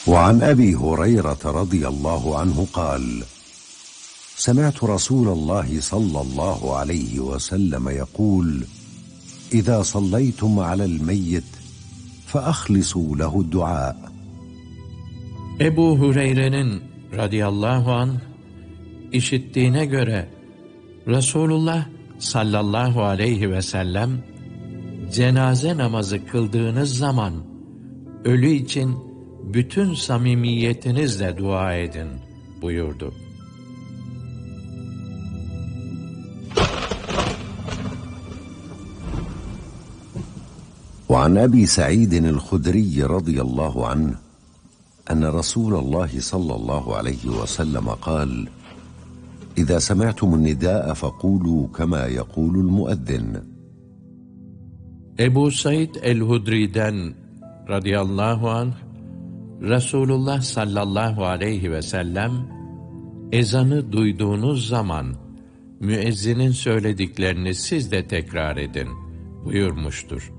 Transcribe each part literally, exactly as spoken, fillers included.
وعن أبي هريرة رضي الله عنه قال: سمعت رسول الله صلى الله عليه وسلم يقول: إذا صليتم على الميت فأخلصوا له الدعاء. Ebu Hureyre'nin radıyallahu anh işittiğine göre Resulullah sallallahu aleyhi ve sellem cenaze namazı kıldığınız zaman ölü için bütün samimiyetinizle dua edin buyurdu. وعن أبي سعيد الخدري رضي الله عنه أن رسول الله صلى الله عليه وسلم قال: إذا سمعتم النداء فقولوا كما يقول المؤذن. Ebu Said el-Hudri'den radıyallahu anh, Resulullah sallallahu aleyhi ve sellem, ezanı duyduğunuz zaman müezzinin söylediklerini siz de tekrar edin buyurmuştur.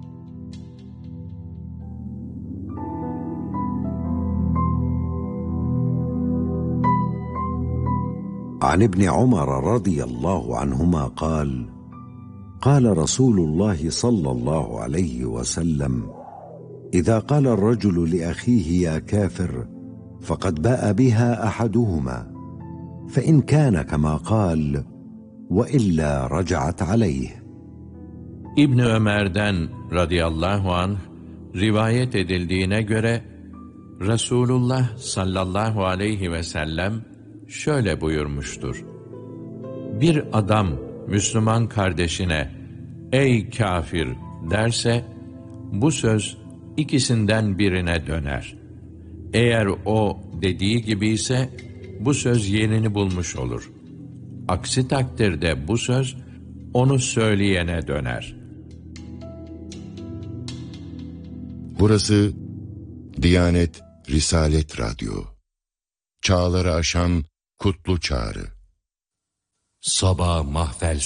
عن ابن عمر رضي الله عنهما قال: قال رسول الله صلى الله عليه وسلم: إذا قال الرجل لأخيه يا كافر فقد باء بها أحدهما، فإن كان كما قال وإلا رجعت عليه. İbn Ömer'den radıyallahu anh rivayet edildiğine göre Resulullah sallallahu aleyhi ve sellem şöyle buyurmuştur: Bir adam Müslüman kardeşine "Ey kafir!" derse, bu söz ikisinden birine döner. Eğer o dediği gibi ise bu söz yerini bulmuş olur. Aksi takdirde bu söz onu söyleyene döner. Burası Diyanet Risalet Radyo. Çağları aşan kutlu çağrı. Sabah mahfel